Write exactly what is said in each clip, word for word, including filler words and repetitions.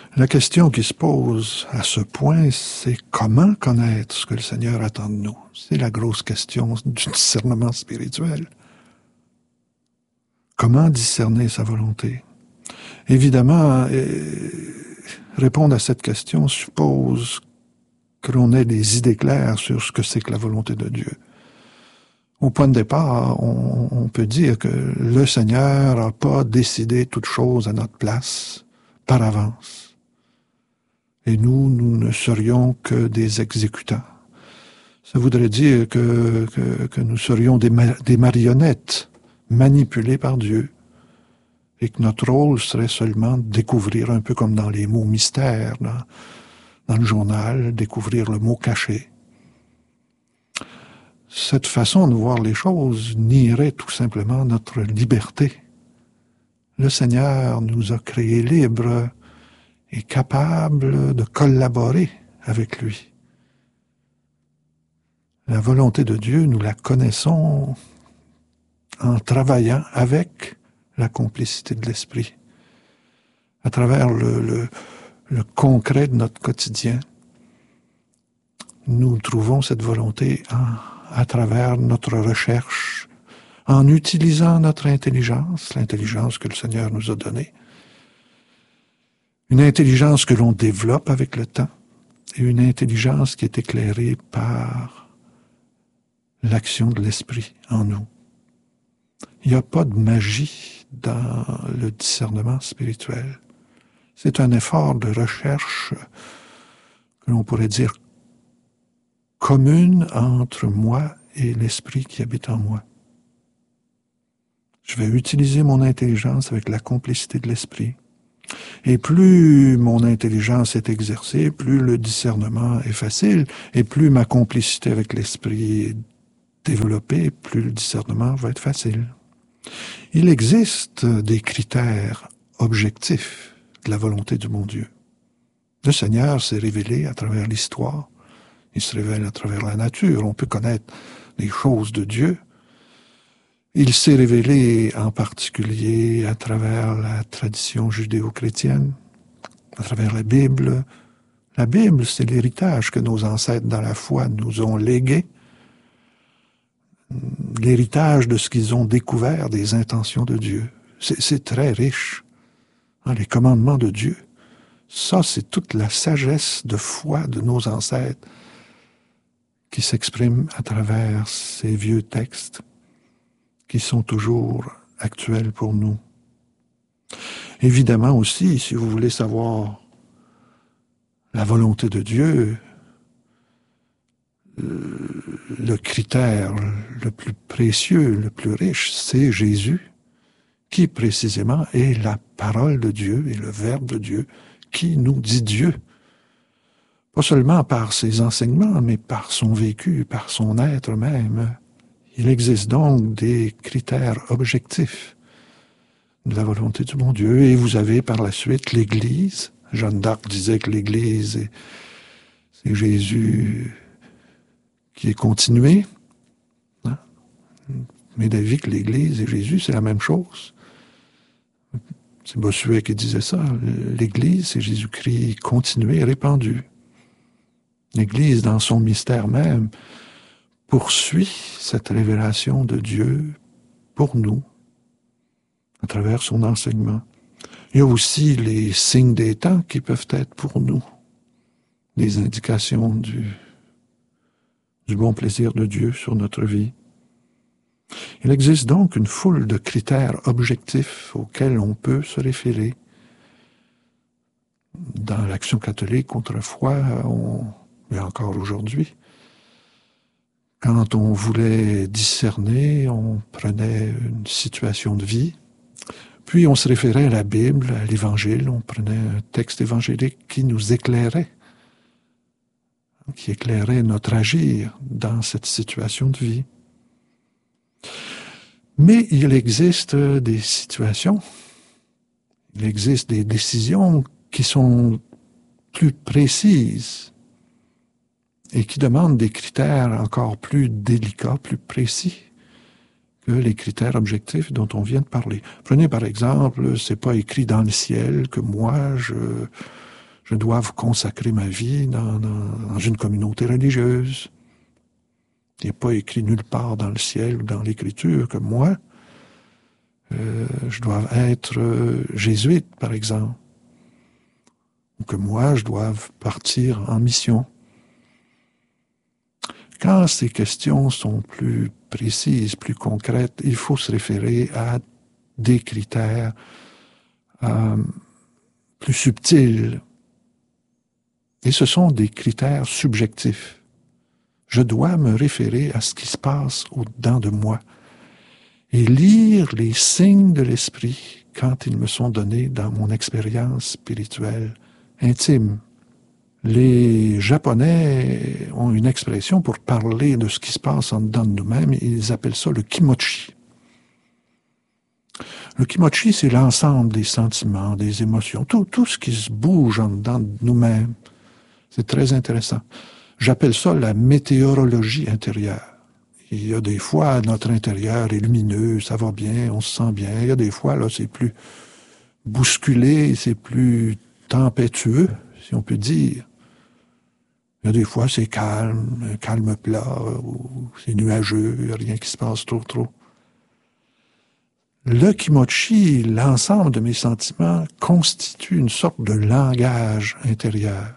La question qui se pose à ce point, c'est comment connaître ce que le Seigneur attend de nous? C'est la grosse question du discernement spirituel. Comment discerner sa volonté? Évidemment, euh, répondre à cette question suppose que l'on ait des idées claires sur ce que c'est que la volonté de Dieu. Au point de départ, on, on peut dire que le Seigneur n'a pas décidé toute chose à notre place par avance. Et nous, nous ne serions que des exécutants. Ça voudrait dire que, que, que nous serions des, des marionnettes manipulées par Dieu. Et que notre rôle serait seulement de découvrir, un peu comme dans les mots mystères, dans, dans le journal, découvrir le mot caché. Cette façon de voir les choses nierait tout simplement notre liberté. Le Seigneur nous a créés libres et capables de collaborer avec lui. La volonté de Dieu, nous la connaissons en travaillant avec la complicité de l'Esprit, à travers le, le, le concret de notre quotidien. Nous trouvons cette volonté en, à travers notre recherche, en utilisant notre intelligence, l'intelligence que le Seigneur nous a donnée, une intelligence que l'on développe avec le temps, et une intelligence qui est éclairée par l'action de l'Esprit en nous. Il n'y a pas de magie dans le discernement spirituel. C'est un effort de recherche que l'on pourrait dire commune entre moi et l'Esprit qui habite en moi. Je vais utiliser mon intelligence avec la complicité de l'Esprit. Et plus mon intelligence est exercée, plus le discernement est facile, et plus ma complicité avec l'Esprit est développée, plus le discernement va être facile. Il existe des critères objectifs de la volonté du bon Dieu. Le Seigneur s'est révélé à travers l'histoire. Il se révèle à travers la nature. On peut connaître les choses de Dieu. Il s'est révélé en particulier à travers la tradition judéo-chrétienne, à travers la Bible. La Bible, c'est l'héritage que nos ancêtres dans la foi nous ont légué, l'héritage de ce qu'ils ont découvert des intentions de Dieu. C'est, c'est très riche. Hein, les commandements de Dieu, ça, c'est toute la sagesse de foi de nos ancêtres qui s'exprime à travers ces vieux textes qui sont toujours actuels pour nous. Évidemment aussi, si vous voulez savoir la volonté de Dieu, le critère le plus précieux, le plus riche, c'est Jésus, qui précisément est la parole de Dieu et le Verbe de Dieu, qui nous dit Dieu. Pas seulement par ses enseignements, mais par son vécu, par son être même. Il existe donc des critères objectifs de la volonté du bon Dieu. Et vous avez par la suite l'Église. Jeanne d'Arc disait que l'Église, c'est Jésus qui est continué. Hein? Mais d'avis que l'Église et Jésus, c'est la même chose. C'est Bossuet qui disait ça. L'Église, c'est Jésus-Christ continué et répandu. L'Église, dans son mystère même, poursuit cette révélation de Dieu pour nous, à travers son enseignement. Il y a aussi les signes des temps qui peuvent être pour nous, les indications du, du bon plaisir de Dieu sur notre vie. Il existe donc une foule de critères objectifs auxquels on peut se référer. Dans l'Action catholique, autrefois, on, et encore aujourd'hui, quand on voulait discerner, on prenait une situation de vie, puis on se référait à la Bible, à l'Évangile, on prenait un texte évangélique qui nous éclairait, qui éclairait notre agir dans cette situation de vie. Mais il existe des situations, il existe des décisions qui sont plus précises et qui demandent des critères encore plus délicats, plus précis que les critères objectifs dont on vient de parler. Prenez par exemple, c'est pas écrit dans le ciel que moi je je doive consacrer ma vie dans, dans, dans une communauté religieuse. Il n'est pas écrit nulle part dans le ciel ou dans l'Écriture que moi, euh, je dois être euh, jésuite, par exemple. Ou que moi, je dois partir en mission. Quand ces questions sont plus précises, plus concrètes, il faut se référer à des critères euh, plus subtils. Et ce sont des critères subjectifs. Je dois me référer à ce qui se passe au-dedans de moi et lire les signes de l'esprit quand ils me sont donnés dans mon expérience spirituelle intime. Les Japonais ont une expression pour parler de ce qui se passe en dedans de nous-mêmes, ils appellent ça le kimochi. Le kimochi, c'est l'ensemble des sentiments, des émotions, tout, tout ce qui se bouge en dedans de nous-mêmes. C'est très intéressant. J'appelle ça la météorologie intérieure. Il y a des fois, notre intérieur est lumineux, ça va bien, on se sent bien. Il y a des fois, là, c'est plus bousculé, c'est plus tempétueux, si on peut dire. Il y a des fois, c'est calme, un calme plat, ou c'est nuageux, il n'y a rien qui se passe trop, trop. Le kimochi, l'ensemble de mes sentiments, constitue une sorte de langage intérieur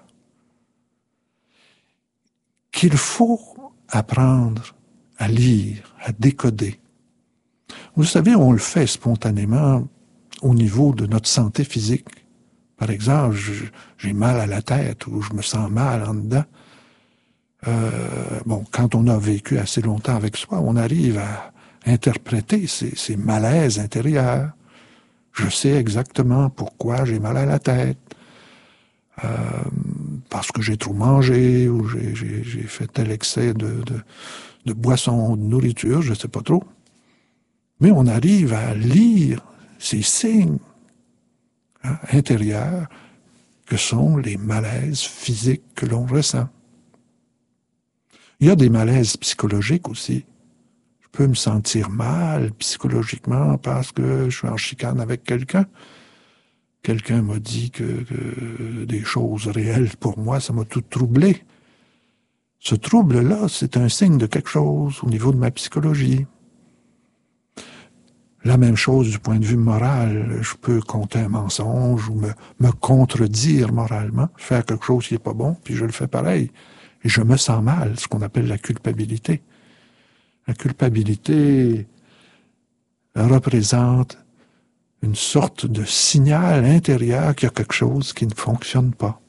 qu'il faut apprendre à lire, à décoder. Vous savez, on le fait spontanément au niveau de notre santé physique. Par exemple, j'ai mal à la tête ou je me sens mal en dedans. Euh, bon, quand on a vécu assez longtemps avec soi, on arrive à interpréter ces, ces malaises intérieurs. Je sais exactement pourquoi j'ai mal à la tête. Euh, parce que j'ai trop mangé ou j'ai, j'ai, j'ai fait tel excès de, de, de boisson, de nourriture, je ne sais pas trop. Mais on arrive à lire ces signes hein, intérieurs que sont les malaises physiques que l'on ressent. Il y a des malaises psychologiques aussi. Je peux me sentir mal psychologiquement parce que je suis en chicane avec quelqu'un. Quelqu'un m'a dit que, que des choses réelles pour moi, ça m'a tout troublé. Ce trouble-là, c'est un signe de quelque chose au niveau de ma psychologie. La même chose du point de vue moral. Je peux compter un mensonge ou me, me contredire moralement, faire quelque chose qui n'est pas bon, puis je le fais pareil. Et je me sens mal, ce qu'on appelle la culpabilité. La culpabilité représente une sorte de signal intérieur qu'il y a quelque chose qui ne fonctionne pas.